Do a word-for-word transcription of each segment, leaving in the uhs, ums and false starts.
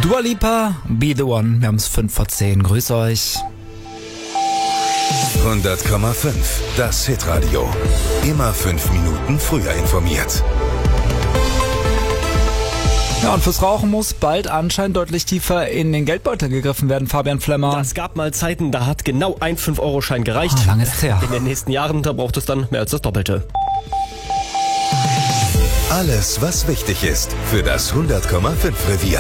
Dua Lipa, Be The One. Wir haben es fünf vor zehn. Grüß euch. hundert Komma fünf, das Hitradio. Immer fünf Minuten früher informiert. Ja, und fürs Rauchen muss bald anscheinend deutlich tiefer in den Geldbeutel gegriffen werden, Fabian Flemmer. Es gab mal Zeiten, da hat genau ein fünf Euro Schein gereicht. Oh, lange ist her. In den nächsten Jahren, da braucht es dann mehr als das Doppelte. Alles, was wichtig ist für das hundert Komma fünf Revier.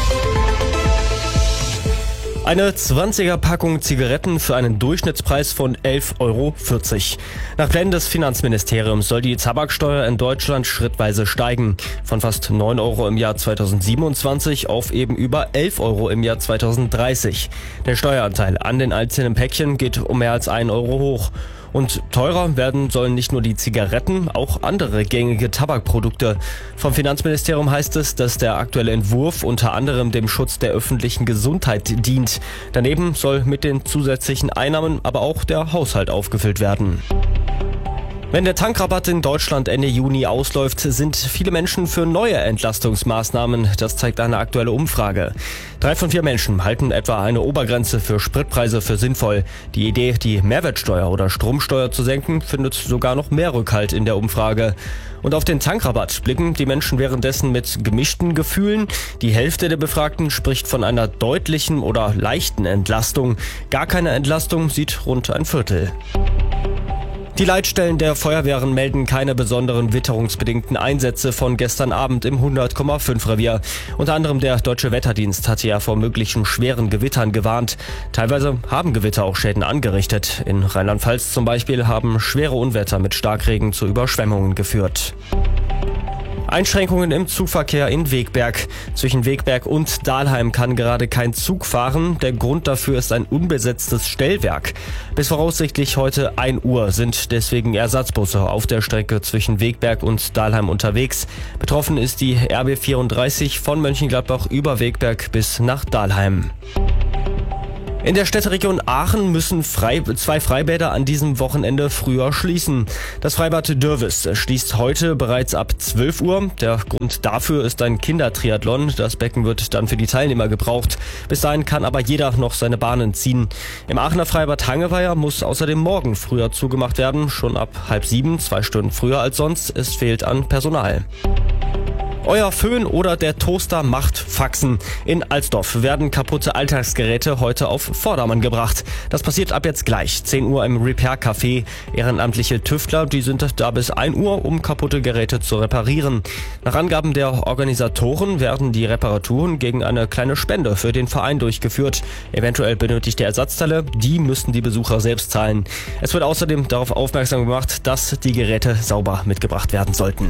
Eine zwanziger Packung Zigaretten für einen Durchschnittspreis von elf Euro vierzig. Nach Plänen des Finanzministeriums soll die Tabaksteuer in Deutschland schrittweise steigen. Von fast neun Euro im Jahr zweitausendsiebenundzwanzig auf eben über elf Euro im Jahr zweitausenddreißig. Der Steueranteil an den einzelnen Päckchen geht um mehr als einen Euro hoch. Und teurer werden sollen nicht nur die Zigaretten, auch andere gängige Tabakprodukte. Vom Finanzministerium heißt es, dass der aktuelle Entwurf unter anderem dem Schutz der öffentlichen Gesundheit dient. Daneben soll mit den zusätzlichen Einnahmen aber auch der Haushalt aufgefüllt werden. Wenn der Tankrabatt in Deutschland Ende Juni ausläuft, sind viele Menschen für neue Entlastungsmaßnahmen. Das zeigt eine aktuelle Umfrage. Drei von vier Menschen halten etwa eine Obergrenze für Spritpreise für sinnvoll. Die Idee, die Mehrwertsteuer oder Stromsteuer zu senken, findet sogar noch mehr Rückhalt in der Umfrage. Und auf den Tankrabatt blicken die Menschen währenddessen mit gemischten Gefühlen. Die Hälfte der Befragten spricht von einer deutlichen oder leichten Entlastung. Gar keine Entlastung sieht rund ein Viertel. Die Leitstellen der Feuerwehren melden keine besonderen witterungsbedingten Einsätze von gestern Abend im hundert Komma fünf Revier. Unter anderem der Deutsche Wetterdienst hatte ja vor möglichen schweren Gewittern gewarnt. Teilweise haben Gewitter auch Schäden angerichtet. In Rheinland-Pfalz zum Beispiel haben schwere Unwetter mit Starkregen zu Überschwemmungen geführt. Einschränkungen im Zugverkehr in Wegberg. Zwischen Wegberg und Dahlheim kann gerade kein Zug fahren. Der Grund dafür ist ein unbesetztes Stellwerk. Bis voraussichtlich heute ein Uhr sind deswegen Ersatzbusse auf der Strecke zwischen Wegberg und Dahlheim unterwegs. Betroffen ist die R B vierunddreißig von Mönchengladbach über Wegberg bis nach Dahlheim. In der Städteregion Aachen müssen frei, zwei Freibäder an diesem Wochenende früher schließen. Das Freibad Dürwes schließt heute bereits ab zwölf Uhr. Der Grund dafür ist ein Kindertriathlon. Das Becken wird dann für die Teilnehmer gebraucht. Bis dahin kann aber jeder noch seine Bahnen ziehen. Im Aachener Freibad Hangeweiher muss außerdem morgen früher zugemacht werden. Schon ab halb sieben, zwei Stunden früher als sonst. Es fehlt an Personal. Euer Föhn oder der Toaster macht Faxen. In Alsdorf werden kaputte Alltagsgeräte heute auf Vordermann gebracht. Das passiert ab jetzt gleich, zehn Uhr im Repair-Café. Ehrenamtliche Tüftler, die sind da bis ein Uhr, um kaputte Geräte zu reparieren. Nach Angaben der Organisatoren werden die Reparaturen gegen eine kleine Spende für den Verein durchgeführt. Eventuell benötigte Ersatzteile, die müssten die Besucher selbst zahlen. Es wird außerdem darauf aufmerksam gemacht, dass die Geräte sauber mitgebracht werden sollten.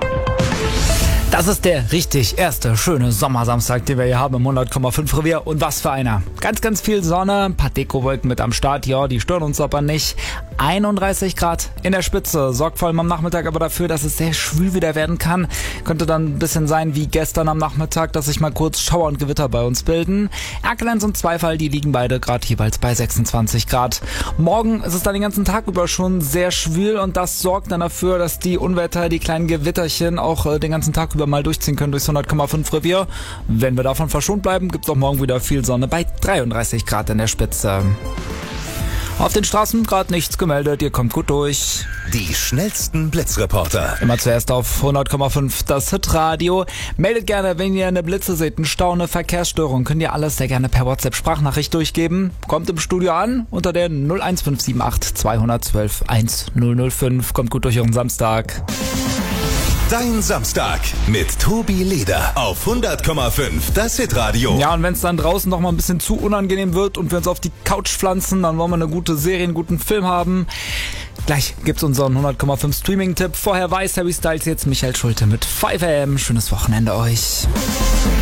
Das ist der richtig erste schöne Sommersamstag, den wir hier haben im hundert Komma fünf Revier. Und was für einer. Ganz, ganz viel Sonne, ein paar Dekowolken mit am Start. Ja, die stören uns aber nicht. einunddreißig Grad in der Spitze. Sorgt vor allem am Nachmittag aber dafür, dass es sehr schwül wieder werden kann. Könnte dann ein bisschen sein wie gestern am Nachmittag, dass sich mal kurz Schauer und Gewitter bei uns bilden. Erkelenz und Zweifall, die liegen beide gerade jeweils bei sechsundzwanzig Grad. Morgen ist es dann den ganzen Tag über schon sehr schwül und das sorgt dann dafür, dass die Unwetter, die kleinen Gewitterchen auch äh, den ganzen Tag über mal durchziehen können durchs hundert Komma fünf Revier. Wenn wir davon verschont bleiben, gibt es auch morgen wieder viel Sonne bei dreiunddreißig Grad in der Spitze. Auf den Straßen gerade nichts gemeldet, ihr kommt gut durch. Die schnellsten Blitzreporter. Immer zuerst auf hundert Komma fünf das Hitradio. Meldet gerne, wenn ihr eine Blitze seht, einen Stau, eine Verkehrsstörung. Könnt ihr alles sehr gerne per WhatsApp-Sprachnachricht durchgeben. Kommt im Studio an unter der null eins fünf sieben acht zwei eins zwei eins null null fünf. Kommt gut durch euren Samstag. Dein Samstag mit Tobi Leder auf hundert Komma fünf, das Hitradio. Ja, und wenn es dann draußen noch mal ein bisschen zu unangenehm wird und wir uns auf die Couch pflanzen, dann wollen wir eine gute Serie, einen guten Film haben. Gleich gibt's unseren hundert Komma fünf Streaming-Tipp. Vorher weiß Harry Styles, jetzt Michael Schulte mit fünf A M. Schönes Wochenende euch.